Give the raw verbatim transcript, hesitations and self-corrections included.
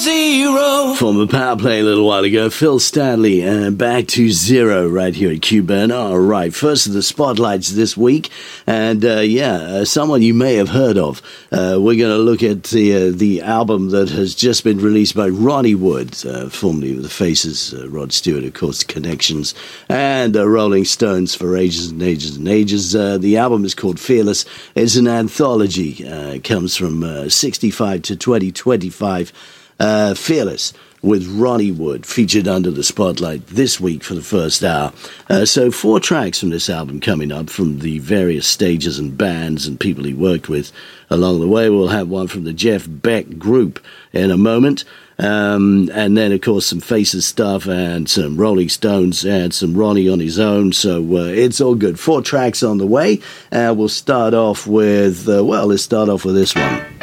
Zero. Former power play a little while ago, Phil Stanley, and back to zero right here at Q Burn. All right, first of the spotlights this week, and uh, yeah, uh, someone you may have heard of. Uh, we're going to look at the uh, the album that has just been released by Ronnie Wood, uh, formerly of the Faces, uh, Rod Stewart, of course, Connections, and uh, Rolling Stones for ages and ages and ages. Uh, the album is called Fearless. It's an anthology. Uh, it comes from uh, sixty-five to twenty twenty-five. Uh, Fearless with Ronnie Wood featured under the spotlight this week for the first hour. Uh, so four tracks from this album coming up from the various stages and bands and people he worked with along the way. We'll have one from the Jeff Beck Group in a moment. Um, and then, of course, some Faces stuff and some Rolling Stones and some Ronnie on his own. So uh, it's all good. Four tracks on the way. Uh, we'll start off with, uh, well, let's start off with this one.